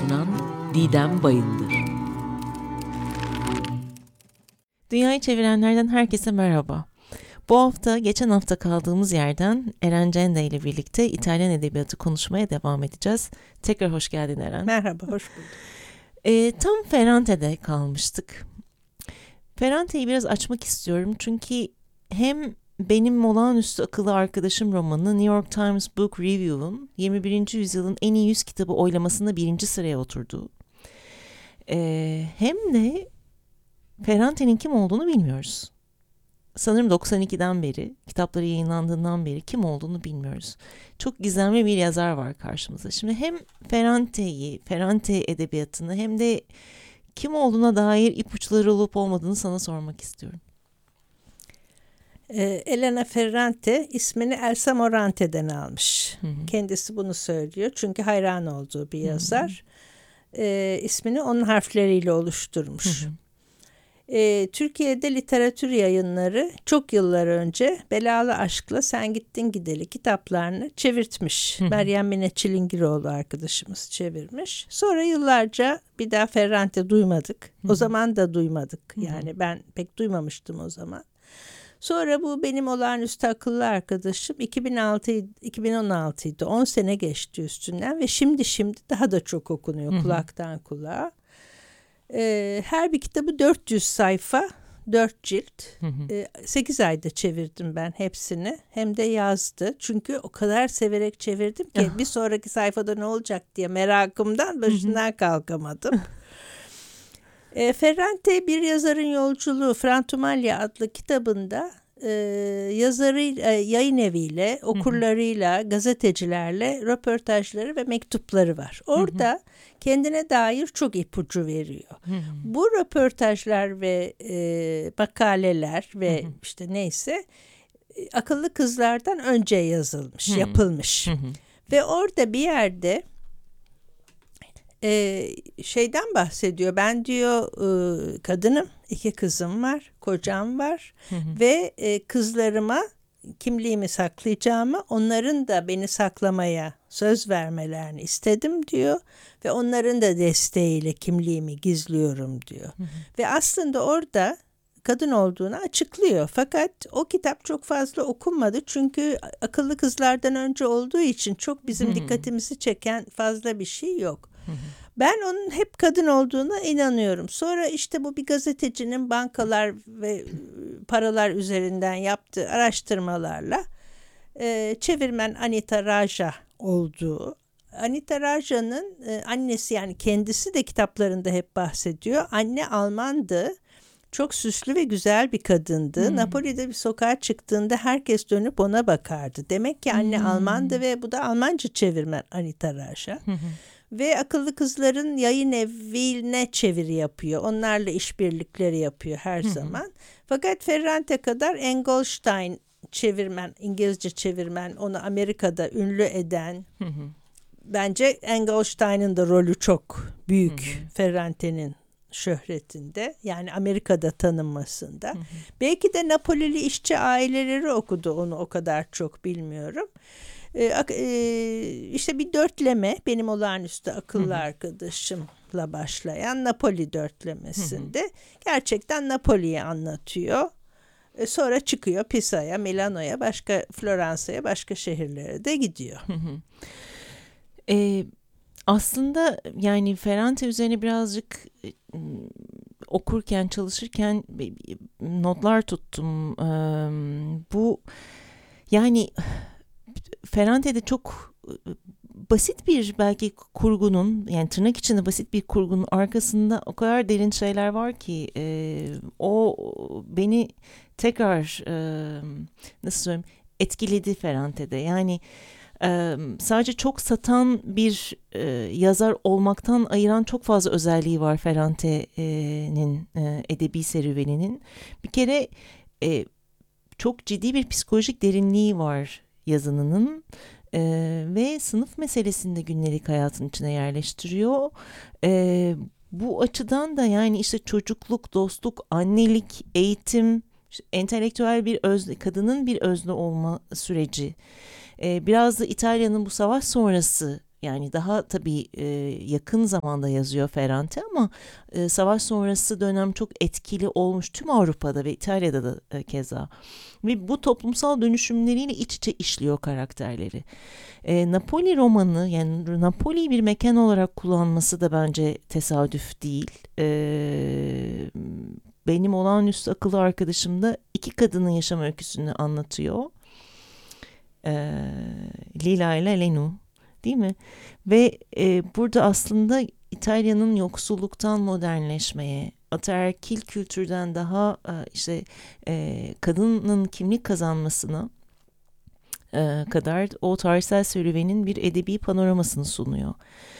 sunan Didem Bayındır. Dünyayı çevirenlerden herkese merhaba. Bu hafta geçen hafta kaldığımız yerden Eren Cende ile birlikte İtalyan edebiyatı konuşmaya devam edeceğiz. Tekrar hoş geldin Eren. Merhaba, hoş bulduk. Tam Ferrante'de kalmıştık. Ferrante'yi biraz açmak istiyorum çünkü hem benim olağanüstü akıllı arkadaşım romanı New York Times Book Review'un 21. yüzyılın en iyi 100 kitabı oylamasında 1. sıraya oturdu. Hem de Ferrante'nin kim olduğunu bilmiyoruz. Sanırım 92'den beri, kitapları yayınlandığından beri kim olduğunu bilmiyoruz. Çok gizemli bir yazar var karşımızda. Şimdi hem Ferrante edebiyatını hem de kim olduğuna dair ipuçları olup olmadığını sana sormak istiyorum. Elena Ferrante ismini Elsa Morante'den almış. Hı-hı. Kendisi bunu söylüyor çünkü hayran olduğu bir yazar. İsmini onun harfleriyle oluşturmuş. Türkiye'de literatür yayınları çok yıllar önce Belalı Aşk'la Sen Gittin Gideli kitaplarını çevirtmiş. Meryem Mine Çilingiroğlu arkadaşımız çevirmiş. Sonra yıllarca bir daha Ferrante duymadık. O zaman da duymadık. Yani ben pek duymamıştım o zaman. Sonra bu benim olağanüstü akıllı arkadaşım 2016'ydı. 10 sene geçti üstünden ve şimdi daha da çok okunuyor kulaktan kulağa. Her bir kitabı 400 sayfa, 4 cilt. 8 ayda çevirdim ben hepsini. Hem de yazdı. Çünkü o kadar severek çevirdim ki bir sonraki sayfada ne olacak diye merakımdan başından kalkamadım. Ferrante Bir Yazarın Yolculuğu Frantumalia adlı kitabında yazarı yayın eviyle, okurlarıyla, gazetecilerle röportajları ve mektupları var. Orada kendine dair çok ipucu veriyor. Bu röportajlar ve makaleler ve işte neyse akıllı kızlardan önce yazılmış, yapılmış. Ve orada bir yerde şeyden bahsediyor. Ben diyor kadınım, 2 kızım var, kocam var ve kızlarıma kimliğimi saklayacağımı, onların da beni saklamaya söz vermelerini istedim diyor ve onların da desteğiyle kimliğimi gizliyorum diyor. Ve aslında orada kadın olduğunu açıklıyor. Fakat o kitap çok fazla okunmadı çünkü akıllı kızlardan önce olduğu için çok bizim dikkatimizi çeken fazla bir şey yok. Ben onun hep kadın olduğuna inanıyorum. Sonra işte bu bir gazetecinin bankalar ve paralar üzerinden yaptığı araştırmalarla çevirmen Anita Raja olduğu. Anita Raja'nın annesi, yani kendisi de kitaplarında hep bahsediyor. Anne Almandı. Çok süslü ve güzel bir kadındı. Napoli'de bir sokağa çıktığında herkes dönüp ona bakardı. Demek ki anne Almandı ve bu da Almanca çevirmen Anita Raja. Ve akıllı kızların yayın evine çeviri yapıyor. Onlarla işbirlikleri yapıyor her zaman. Fakat Ferrante kadar Engelstein çevirmen, İngilizce çevirmen, onu Amerika'da ünlü eden. Bence Engelstein'ın da rolü çok büyük Ferrante'nin şöhretinde, yani Amerika'da tanınmasında. Belki de Napolili işçi aileleri okudu onu, o kadar çok bilmiyorum. İşte bir dörtleme, benim olağanüstü akıllı arkadaşımla başlayan Napoli dörtlemesinde gerçekten Napoli'yi anlatıyor. Sonra çıkıyor Pisa'ya, Milano'ya, başka Floransa'ya, başka şehirlere de gidiyor. Aslında yani Ferrante üzerine birazcık okurken, çalışırken notlar tuttum. Bu yani Ferrante'de çok basit bir belki kurgunun, yani tırnak içinde basit bir kurgunun arkasında o kadar derin şeyler var ki o beni tekrar nasıl söyleyeyim, etkiledi Ferrante'de. Yani sadece çok satan bir yazar olmaktan ayıran çok fazla özelliği var Ferrante'nin edebi serüveninin. Bir kere çok ciddi bir psikolojik derinliği var yazınının ve sınıf meselesini de günlük hayatın içine yerleştiriyor. Bu açıdan da yani işte çocukluk, dostluk, annelik, eğitim, işte entelektüel bir özne, kadının bir özne olma süreci. Biraz da İtalya'nın bu savaş sonrası yani daha tabii yakın zamanda yazıyor Ferrante ama savaş sonrası dönem çok etkili olmuş tüm Avrupa'da ve İtalya'da da keza. Ve bu toplumsal dönüşümleriyle iç içe işliyor karakterleri. Napoli romanı, yani Napoli'yi bir mekan olarak kullanması da bence tesadüf değil. Benim olağanüstü akıllı arkadaşım da iki kadının yaşam öyküsünü anlatıyor. Lila ile Lenu, değil mi? Ve burada aslında İtalya'nın yoksulluktan modernleşmeye, ataerkil kültürden daha işte kadının kimlik kazanmasına kadar o tarihsel serüvenin bir edebi panoramasını sunuyor.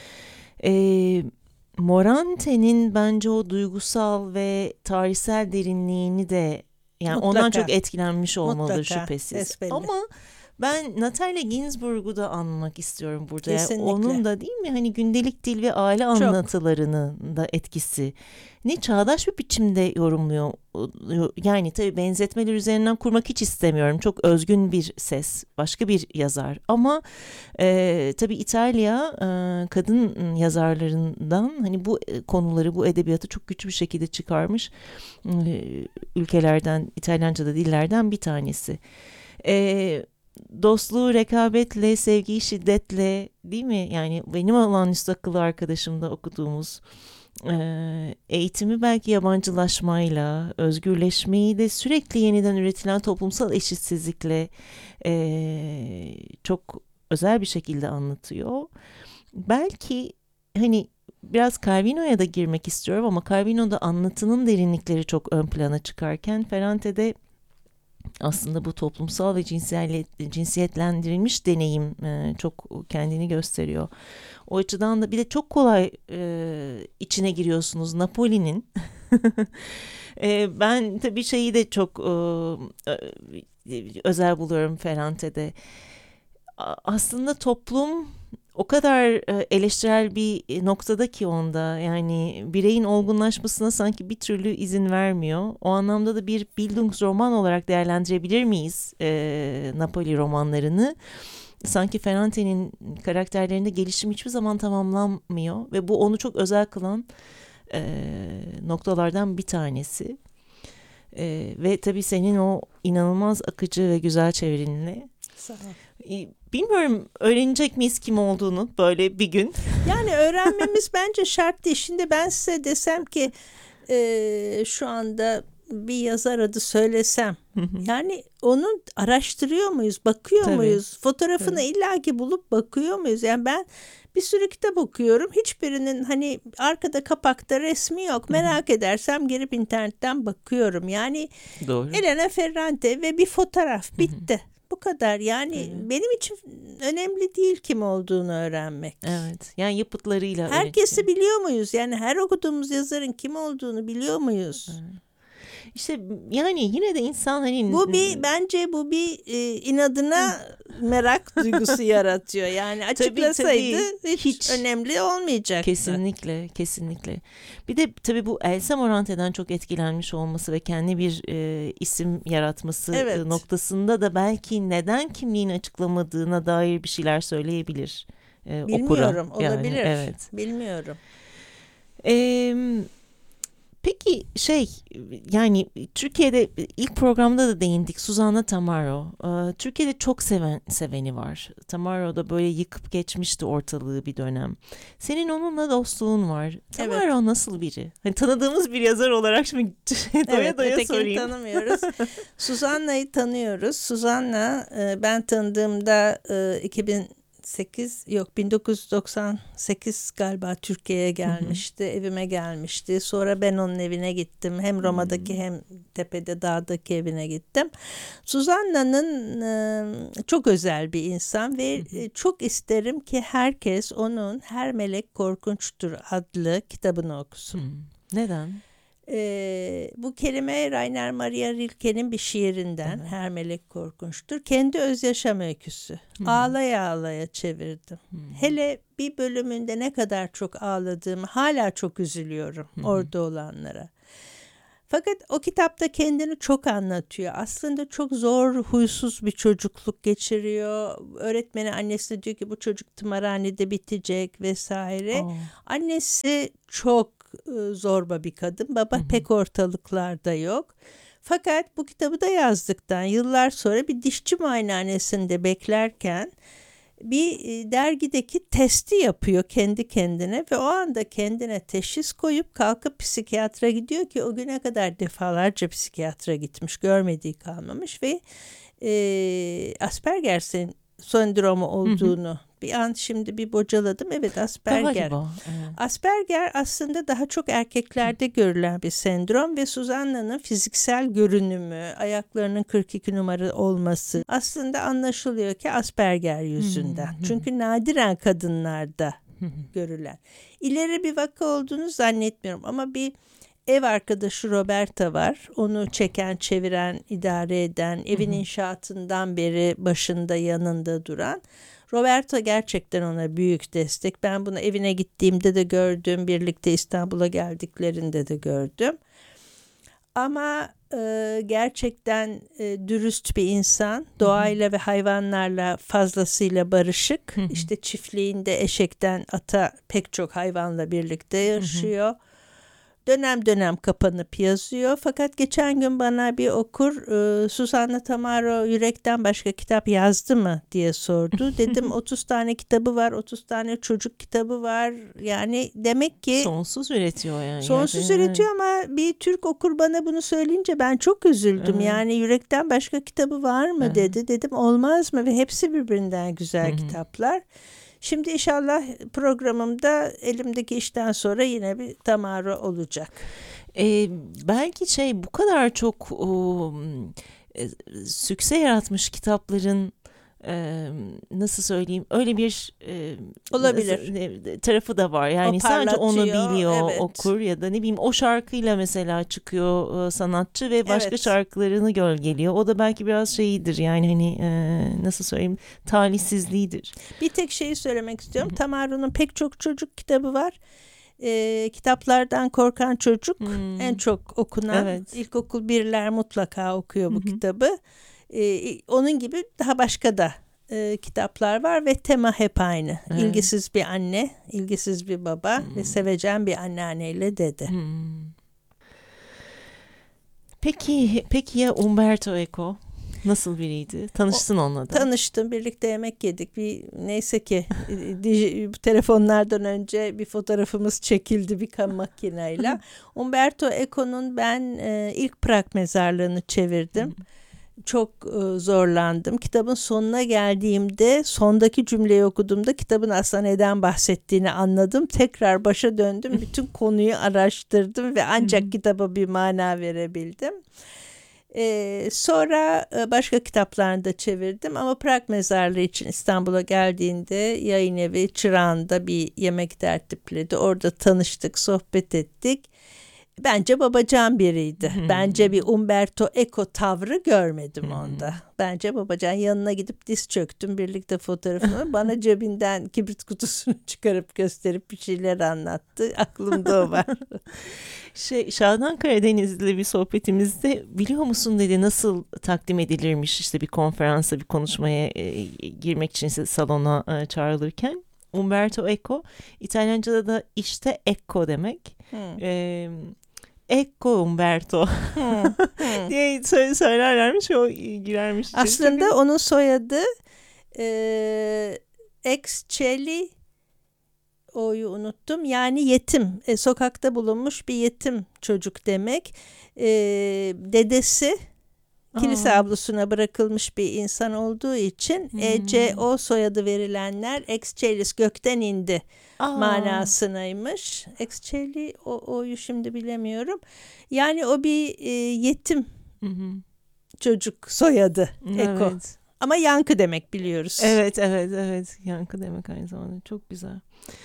Morante'nin bence o duygusal ve tarihsel derinliğini de, yani Mutlaka. ondan çok etkilenmiş olmalıdır Mutlaka, şüphesiz. besbelli. Ama ben Natalia Ginzburg'u da anmak istiyorum burada. Kesinlikle. Yani onun da, değil mi, hani gündelik dil ve aile anlatılarının da etkisi. Ne çağdaş bir biçimde yorumluyor. Yani tabii benzetmeler üzerinden kurmak hiç istemiyorum. Çok özgün bir ses, başka bir yazar. Ama tabii İtalya kadın yazarlarından hani bu konuları, bu edebiyatı çok güçlü bir şekilde çıkarmış ülkelerden, İtalyanca'da dillerden bir tanesi. Dostluğu rekabetle, sevgiyi şiddetle, değil mi? Yani benim olağanüstü akıllı arkadaşımda okuduğumuz eğitimi belki yabancılaşmayla, özgürleşmeyi de sürekli yeniden üretilen toplumsal eşitsizlikle çok özel bir şekilde anlatıyor. Belki hani biraz Calvino'ya da girmek istiyorum ama Calvino'da anlatının derinlikleri çok ön plana çıkarken Ferrante'de aslında bu toplumsal ve cinsiyetlendirilmiş deneyim çok kendini gösteriyor. O açıdan da bir de çok kolay içine giriyorsunuz Napoli'nin. Ben tabii şeyi de çok özel buluyorum Ferrante'de. Aslında toplum o kadar eleştirel bir noktada ki onda, yani bireyin olgunlaşmasına sanki bir türlü izin vermiyor. O anlamda da bir Bildungsroman olarak değerlendirebilir miyiz Napoli romanlarını? Sanki Ferrante'nin karakterlerinde gelişim hiçbir zaman tamamlanmıyor ve bu onu çok özel kılan noktalardan bir tanesi. Ve tabii senin o inanılmaz akıcı ve güzel çevirinle. Sağ ol. Bilmiyorum, öğrenecek miyiz kim olduğunu böyle bir gün? Yani öğrenmemiz bence şart değil. Şimdi ben size desem ki şu anda bir yazar adı söylesem, yani onu araştırıyor muyuz, bakıyor Tabii. muyuz, fotoğrafını illaki bulup bakıyor muyuz? Yani ben bir sürü kitap okuyorum, hiçbirinin hani arkada kapakta resmi yok. Merak edersem girip internetten bakıyorum. Yani Doğru. Elena Ferrante ve bir fotoğraf, bitti. Bu kadar. Yani benim için önemli değil kim olduğunu öğrenmek. Evet. Yani yapıtlarıyla Herkesi öğretiyor. biliyor muyuz? Yani her okuduğumuz yazarın kim olduğunu biliyor muyuz? İşte yani yine de insan hani Bence bu bir inadına merak duygusu yaratıyor. Yani açıklasaydı hiç önemli olmayacaktı. Kesinlikle. Bir de tabii bu Elsa Morante'den çok etkilenmiş olması ve kendi bir isim yaratması noktasında da belki neden kimliğini açıklamadığına dair bir şeyler söyleyebilir Bilmiyorum, okura. olabilir. Yani, evet. Bilmiyorum. Peki yani Türkiye'de ilk programda da değindik, Suzanna Tamaro. Türkiye'de çok seveni var. Tamaro da böyle yıkıp geçmişti ortalığı bir dönem. Senin onunla dostluğun var. Tamaro nasıl biri? Hani tanıdığımız bir yazar olarak şimdi doya sorayım. Tanımıyoruz. Suzanna'yı tanıyoruz. Suzanna ben tanıdığımda 1998 galiba Türkiye'ye gelmişti. Evime gelmişti. Sonra ben onun evine gittim. Hem Roma'daki hem tepede dağdaki evine gittim. Suzanna'nın çok özel bir insan ve çok isterim ki herkes onun Her Melek Korkunçtur adlı kitabını okusun. Neden? Bu kelime Rainer Maria Rilke'nin bir şiirinden. Her Melek Korkunçtur. Kendi öz yaşam öyküsü. Ağlaya ağlaya çevirdim. Hele bir bölümünde ne kadar çok ağladığımı, hala çok üzülüyorum orada olanlara. Fakat o kitapta kendini çok anlatıyor. Aslında çok zor, huysuz bir çocukluk geçiriyor. Öğretmeni annesine diyor ki bu çocuk tımarhanede bitecek vesaire. Oh. Annesi çok zorba bir kadın. Baba pek ortalıklarda yok. Fakat bu kitabı da yazdıktan yıllar sonra bir dişçi muayenehanesinde beklerken bir dergideki testi yapıyor kendi kendine ve o anda kendine teşhis koyup kalkıp psikiyatra gidiyor ki o güne kadar defalarca psikiyatra gitmiş, görmediği kalmamış ve Asperger sendromu olduğunu bir an şimdi bir bocaladım. Evet, Asperger. Galiba, evet. Asperger aslında daha çok erkeklerde görülen bir sendrom ve Suzanna'nın fiziksel görünümü, ayaklarının 42 numara olması aslında anlaşılıyor ki Asperger yüzünden. Çünkü nadiren kadınlarda görülen. İleri bir vaka olduğunu zannetmiyorum ama bir ev arkadaşı Roberta var. Onu çeken, çeviren, idare eden, evin inşaatından beri başında, yanında duran. Roberta gerçekten ona büyük destek. Ben bunu evine gittiğimde de gördüm. Birlikte İstanbul'a geldiklerinde de gördüm. Ama gerçekten dürüst bir insan. Doğayla ve hayvanlarla fazlasıyla barışık. İşte çiftliğinde eşekten ata pek çok hayvanla birlikte yaşıyor. Dönem dönem kapanıp yazıyor. Fakat geçen gün bana bir okur Susanna Tamaro Yürek'ten başka kitap yazdı mı diye sordu. Dedim 30 tane kitabı var, 30 tane çocuk kitabı var. Yani demek ki sonsuz üretiyor yani. sonsuz üretiyor ama bir Türk okur bana bunu söyleyince ben çok üzüldüm. Evet. Yani Yürek'ten başka kitabı var mı dedi. Dedim olmaz mı ve hepsi birbirinden güzel kitaplar. Şimdi inşallah programımda elimdeki işten sonra yine bir Tamaro olacak. Belki bu kadar çok sükse yaratmış kitapların nasıl söyleyeyim öyle bir olabilir tarafı da var. Yani sadece onu biliyor evet. okur ya da ne bileyim o şarkıyla mesela çıkıyor sanatçı ve başka şarkılarını gölgeliyor. O da belki biraz şeyidir yani hani nasıl söyleyeyim talihsizliğidir. Bir tek şeyi söylemek istiyorum. Tamaro'nun pek çok çocuk kitabı var. Kitaplardan korkan çocuk en çok okunan. Evet. İlkokul birler mutlaka okuyor bu kitabı. Onun gibi daha başka da kitaplar var ve tema hep aynı. Evet. İlgisiz bir anne, ilgisiz bir baba ve sevecen bir anneanneyle dede. Peki ya Umberto Eco? Nasıl biriydi? Tanıştın onunla da. Tanıştım. Birlikte yemek yedik. Neyse ki telefonlardan önce bir fotoğrafımız çekildi bir makineyle. Umberto Eco'nun ben ilk Prag mezarlığını çevirdim. Çok zorlandım. Kitabın sonuna geldiğimde sondaki cümleyi okuduğumda kitabın aslında neden bahsettiğini anladım. Tekrar başa döndüm. Bütün konuyu araştırdım ve ancak kitaba bir mana verebildim. Sonra başka kitaplarını da çevirdim ama Prag mezarlığı için İstanbul'a geldiğinde yayın evi Çırağan'da bir yemek tertipledi. Orada tanıştık, sohbet ettik. Bence babacan biriydi. Bence bir Umberto Eco tavrı görmedim onda. Bence babacan, yanına gidip diz çöktüm. Birlikte fotoğrafını bana cebinden kibrit kutusunu çıkarıp gösterip bir şeyler anlattı. Aklımda o var. Şadan Karadeniz'le bir sohbetimizde biliyor musun dedi nasıl takdim edilirmiş işte bir konferansa bir konuşmaya girmek için salona çağrılırken. Umberto Eco İtalyanca'da da işte Ecco demek. Ecco Umberto diye söylerlermiş o girermiş. Aslında onun soyadı Excelli, o'yu unuttum. Yani yetim, sokakta bulunmuş bir yetim çocuk demek. Dedesi kilise avlusuna bırakılmış bir insan olduğu için ECO soyadı verilenler Excellis gökten indi manasınaymış. Excelli o'yu şimdi bilemiyorum. Yani o bir yetim çocuk soyadı Eko. Evet. Ama yankı demek biliyoruz. Evet. Yankı demek aynı zamanda. Çok güzel.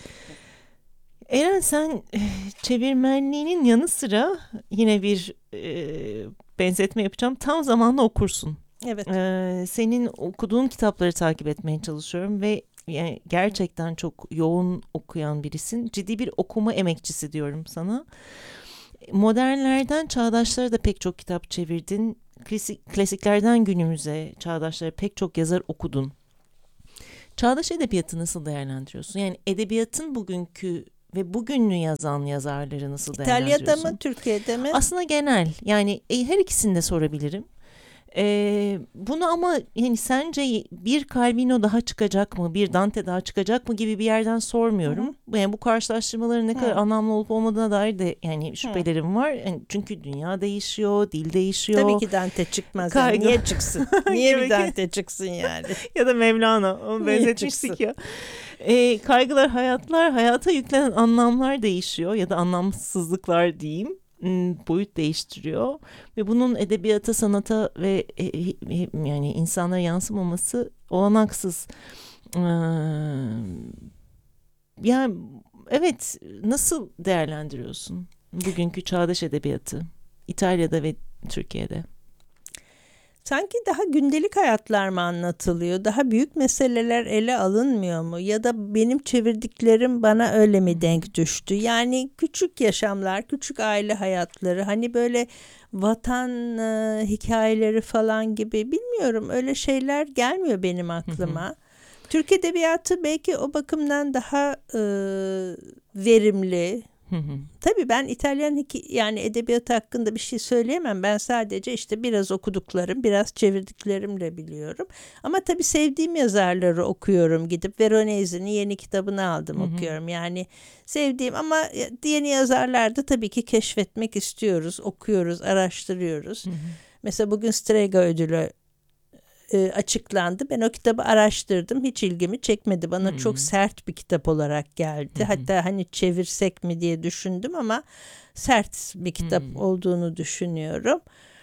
Eren sen çevirmenliğinin yanı sıra yine bir benzetme yapacağım. Tam zamanlı okursun. Evet. Senin okuduğun kitapları takip etmeye çalışıyorum ve yani gerçekten çok yoğun okuyan birisin. Ciddi bir okuma emekçisi diyorum sana. Modernlerden çağdaşlara da pek çok kitap çevirdin. Klasiklerden günümüze çağdaşlara pek çok yazar okudun. Çağdaş edebiyatı nasıl değerlendiriyorsun? Yani edebiyatın bugünkü ve bugününü yazan yazarları nasıl değerlendiriyorsun? İtalya'da mı, Türkiye'de mi? Aslında genel. Yani her ikisini de sorabilirim. Bunu ama yani sence bir Calvino daha çıkacak mı, bir Dante daha çıkacak mı gibi bir yerden sormuyorum. Yani bu karşılaştırmaların ne kadar anlamlı olup olmadığına dair de yani şüphelerim var. Yani çünkü dünya değişiyor, dil değişiyor. Tabii ki Dante çıkmaz. Yani. Niye çıksın? Niye bir Dante çıksın yani? Ya da Mevlana, onu benzetmiştik ya. Kaygılar, hayata yüklenen anlamlar değişiyor ya da anlamsızlıklar diyeyim. Boyut değiştiriyor ve bunun edebiyata, sanata ve yani insanlara yansımaması olanaksız. Yani evet, nasıl değerlendiriyorsun bugünkü çağdaş edebiyatı İtalya'da ve Türkiye'de? Sanki daha gündelik hayatlar mı anlatılıyor? Daha büyük meseleler ele alınmıyor mu? Ya da benim çevirdiklerim bana öyle mi denk düştü? Yani küçük yaşamlar, küçük aile hayatları, hani böyle vatan hikayeleri falan gibi, bilmiyorum, öyle şeyler gelmiyor benim aklıma. Türk edebiyatı belki o bakımdan daha verimli. Tabii ben İtalyan yani edebiyatı hakkında bir şey söyleyemem. Ben sadece işte biraz okuduklarım, biraz çevirdiklerimle biliyorum. Ama tabii sevdiğim yazarları okuyorum. Gidip Veronese'nin yeni kitabını aldım, okuyorum. Yani sevdiğim ama yeni yazarlar da tabii ki keşfetmek istiyoruz, okuyoruz, araştırıyoruz. Mesela bugün Strega ödülü açıklandı. Ben o kitabı araştırdım. Hiç ilgimi çekmedi. Bana çok sert bir kitap olarak geldi. Hatta hani çevirsek mi diye düşündüm ama sert bir kitap olduğunu düşünüyorum.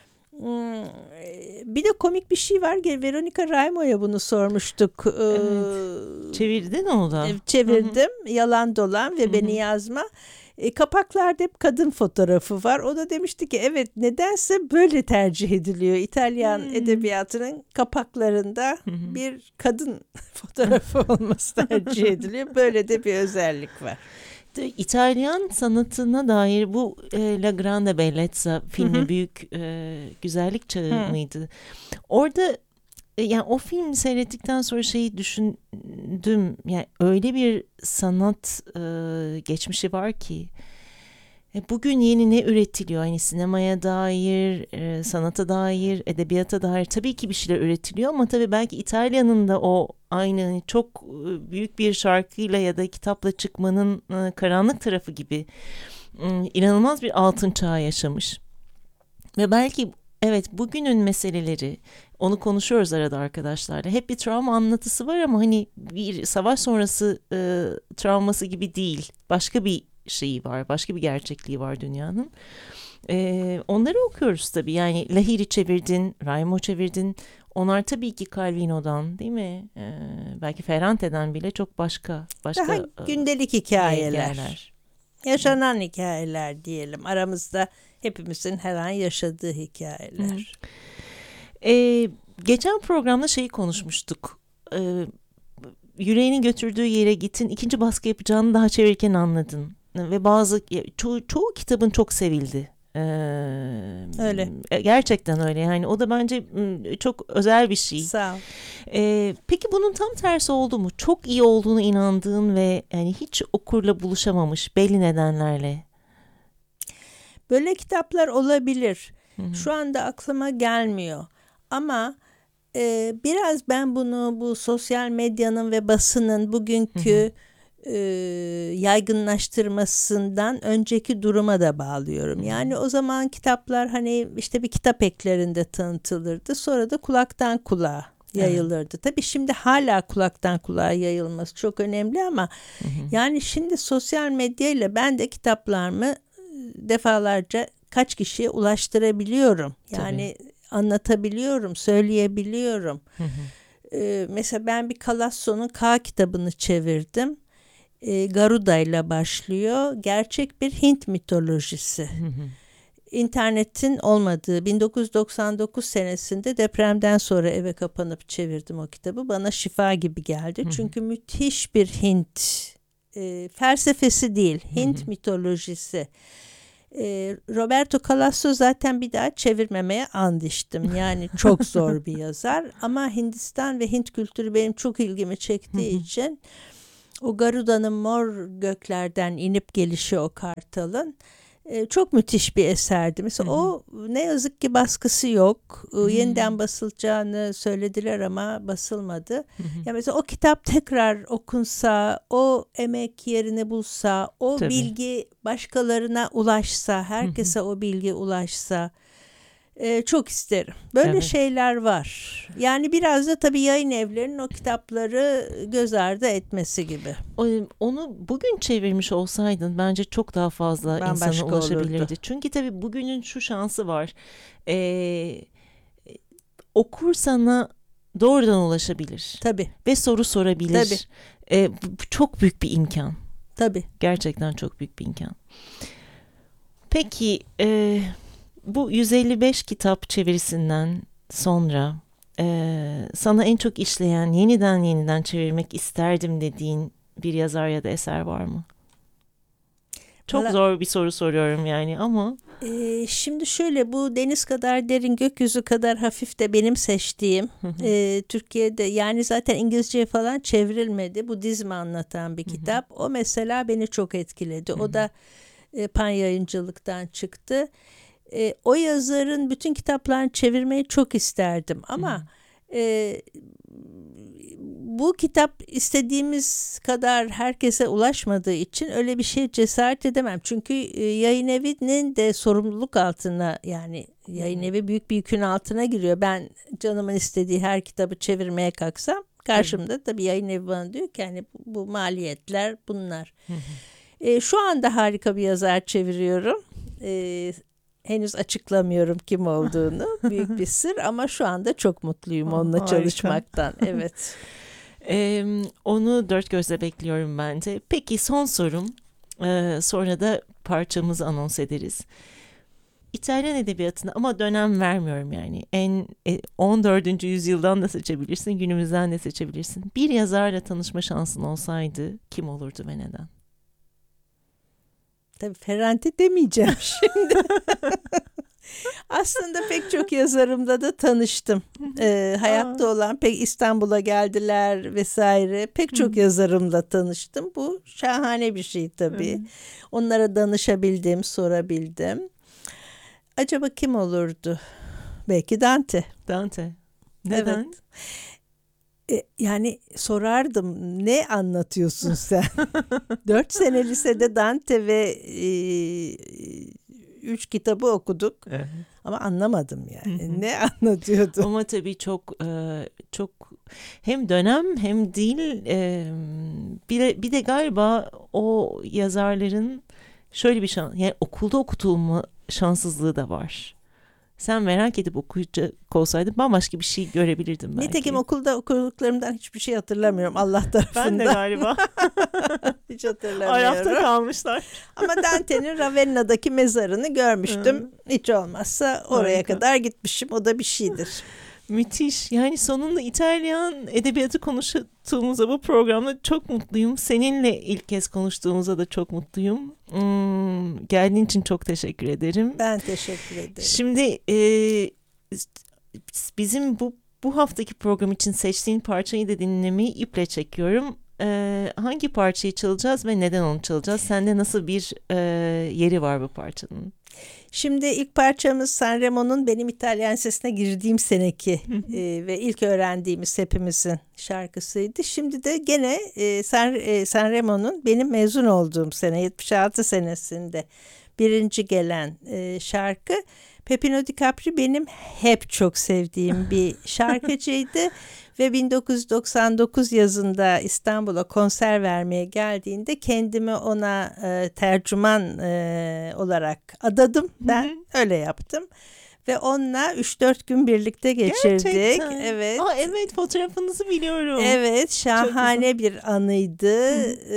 Bir de komik bir şey var. Veronica Raimo'ya bunu sormuştuk. Evet. Çevirdin onu da. Çevirdim. Yalan Dolan ve Beni Yazma. Kapaklarda hep kadın fotoğrafı var. O da demişti ki evet, nedense böyle tercih ediliyor. İtalyan edebiyatının kapaklarında bir kadın fotoğrafı olması tercih ediliyor. Böyle de bir özellik var. İtalyan sanatına dair bu La Grande Bellezza filmi, büyük güzellik çağı mıydı? Orada yani o filmi seyrettikten sonra şeyi düşündüm. Yani öyle bir sanat geçmişi var ki bugün yeni ne üretiliyor? Hani sinemaya dair, sanata dair, edebiyata dair tabii ki bir şeyler üretiliyor ama tabii belki İtalya'nın da o aynı hani çok büyük bir şarkıyla ya da kitapla çıkmanın karanlık tarafı gibi inanılmaz bir altın çağı yaşamış. Ve belki evet, bugünün meseleleri, onu konuşuyoruz arada arkadaşlarla. Hep bir travma anlatısı var ama hani bir savaş sonrası travması gibi değil. Başka bir şeyi var, başka bir gerçekliği var dünyanın. Onları okuyoruz tabii. Yani Lahiri çevirdin, Raimo çevirdin. Onlar tabii ki Calvino'dan, değil mi? Belki Ferrante'den bile çok başka daha gündelik hikayeler. Yaşanan hikayeler diyelim. Aramızda hepimizin her an yaşadığı hikayeler. Geçen programda şeyi konuşmuştuk. Yüreğinin götürdüğü yere gittin. İkinci baskı yapacağını daha çevirirken anladın. Ve çoğu kitabın çok sevildi. Öyle. Gerçekten öyle. Yani o da bence çok özel bir şey. Sağ ol. Peki bunun tam tersi oldu mu? Çok iyi olduğunu inandığın ve yani hiç okurla buluşamamış belli nedenlerle. Böyle kitaplar olabilir. Şu anda aklıma gelmiyor. Ama biraz ben bunu bu sosyal medyanın ve basının bugünkü yaygınlaştırmasından önceki duruma da bağlıyorum. Yani o zaman kitaplar hani işte bir kitap eklerinde tanıtılırdı. Sonra da kulaktan kulağa yayılırdı. Tabii şimdi hala kulaktan kulağa yayılması çok önemli ama yani şimdi sosyal medyayla ben de kitaplarımı defalarca kaç kişiye ulaştırabiliyorum. Yani anlatabiliyorum, söyleyebiliyorum. Mesela ben bir Calasso'nun K kitabını çevirdim. Garuda ile başlıyor. Gerçek bir Hint mitolojisi. İnternetin olmadığı 1999 senesinde depremden sonra eve kapanıp çevirdim o kitabı. Bana şifa gibi geldi. Çünkü müthiş bir Hint felsefesi değil, Hint mitolojisi. Roberto Calasso zaten bir daha çevirmemeye and içtim. Yani çok zor bir yazar ama Hindistan ve Hint kültürü benim çok ilgimi çektiği için o Garuda'nın mor göklerden inip gelişi o kartalın çok müthiş bir eserdi. Mesela o ne yazık ki baskısı yok. Yeniden basılacağını söylediler ama basılmadı. Ya mesela o kitap tekrar okunsa, o emek yerini bulsa, o Tabii. bilgi başkalarına ulaşsa, herkese o bilgi ulaşsa çok isterim. Böyle Evet. şeyler var. Yani biraz da tabii yayın evlerinin o kitapları göz ardı etmesi gibi. Onu bugün çevirmiş olsaydın bence çok daha fazla Bambaşka insana ulaşabilirdi. olurdu. Çünkü tabii bugünün şu şansı var. Okur sana doğrudan ulaşabilir. Tabii, Ve soru sorabilir. Bu çok büyük bir imkan. tabii. Gerçekten çok büyük bir imkan. Peki bu 155 kitap çevirisinden sonra sana en çok işleyen, yeniden çevirmek isterdim dediğin bir yazar ya da eser var mı? Çok zor bir soru soruyorum yani ama. Şimdi şöyle, bu deniz kadar derin, gökyüzü kadar hafif de benim seçtiğim. Türkiye'de yani zaten İngilizceye falan çevrilmedi. Budizmi anlatan bir kitap. O mesela beni çok etkiledi. O da Pan Yayıncılık'tan çıktı. O yazarın bütün kitaplarını çevirmeyi çok isterdim ama bu kitap istediğimiz kadar herkese ulaşmadığı için öyle bir şeye cesaret edemem. Çünkü yayın evinin de sorumluluk altına, yani yayın evi büyük bir yükün altına giriyor. Ben canımın istediği her kitabı çevirmeye kalksam karşımda tabii yayın evi bana diyor ki hani bu maliyetler bunlar. Şu anda harika bir yazar çeviriyorum. Henüz açıklamıyorum kim olduğunu. Büyük bir sır ama şu anda çok mutluyum onunla Harika. çalışmaktan. Evet. Onu dört gözle bekliyorum ben de. Peki son sorum. Sonra da parçamızı anons ederiz. İtalyan edebiyatına ama dönem vermiyorum yani. 14. yüzyıldan da seçebilirsin, günümüzden de seçebilirsin. Bir yazarla tanışma şansın olsaydı kim olurdu ve neden? Tabii Ferrante demeyeceğim şimdi. Aslında pek çok yazarımla da tanıştım. Hayatta olan, pek İstanbul'a geldiler vesaire. Pek çok yazarımla tanıştım. Bu şahane bir şey tabii. Onlara danışabildim, sorabildim. Acaba kim olurdu? Belki Dante. Dante. Neden? Evet. Yani sorardım, ne anlatıyorsun sen? 4 sene lisede Dante ve 3 kitabı okuduk. Evet. Ama anlamadım yani. Ne anlatıyordu? Ama tabii çok hem dönem hem dil, bir de galiba o yazarların şöyle bir şans, yani okulda okutulma şanssızlığı da var. Sen merak edip okuyacak olsaydın bambaşka bir şey görebilirdim belki. Nitekim okulda okuduklarımdan hiçbir şey hatırlamıyorum Allah tarafından. Ben de galiba. Hiç hatırlamıyorum. Ayakta kalmışlar. Ama Dante'nin Ravenna'daki mezarını görmüştüm. Hiç olmazsa oraya Harika. kadar gitmişim. O da bir şeydir. Müthiş. Yani sonunda İtalyan edebiyatı konuştuğumuzda bu programda çok mutluyum. Seninle ilk kez konuştuğumuzda da çok mutluyum. Geldiğin için çok teşekkür ederim. Ben teşekkür ederim. Şimdi bizim bu haftaki program için seçtiğin parçayı da dinlemeyi iple çekiyorum. Hangi parçayı çalacağız ve neden onu çalacağız? Sende nasıl bir yeri var bu parçanın? Şimdi ilk parçamız Sanremo'nun benim İtalyan Lisesi'ne girdiğim seneki ve ilk öğrendiğimiz hepimizin şarkısıydı. Şimdi de gene Sanremo'nun benim mezun olduğum sene 76 senesinde birinci gelen şarkı. Peppino Di Capri benim hep çok sevdiğim bir şarkıcıydı. Ve 1999 yazında İstanbul'a konser vermeye geldiğinde kendimi ona tercüman olarak adadım. Ben öyle yaptım. Ve onunla 3-4 gün birlikte geçirdik. Gerçekten. Evet. Evet, fotoğrafınızı biliyorum. Evet, şahane bir anıydı.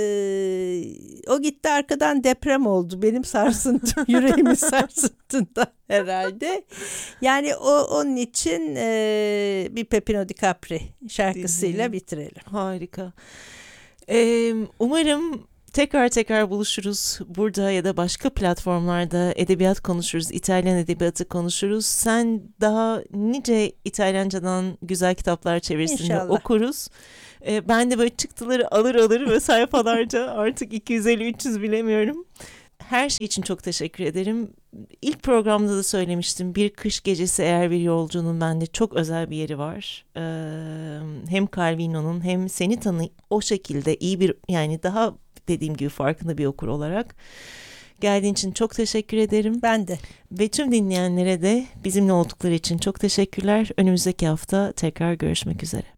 O gitti, arkadan deprem oldu. Benim sarsıntım, yüreğimin sarsıntından herhalde. Yani onun için bir Peppino Di Capri şarkısıyla bitirelim. Harika. Umarım Tekrar buluşuruz. Burada ya da başka platformlarda edebiyat konuşuruz. İtalyan edebiyatı konuşuruz. Sen daha nice İtalyancadan güzel kitaplar çevirsin ve İnşallah. okuruz. Ben de böyle çıktıları alır ve sayfalarca artık 250-300 bilemiyorum. Her şey için çok teşekkür ederim. İlk programda da söylemiştim. Bir kış gecesi eğer bir yolcunun bende çok özel bir yeri var. Hem Calvino'nun hem seni o şekilde iyi bir, yani daha dediğim gibi farkında bir okur olarak. Geldiğin için çok teşekkür ederim. Ben de. Ve tüm dinleyenlere de bizimle oldukları için çok teşekkürler. Önümüzdeki hafta tekrar görüşmek üzere.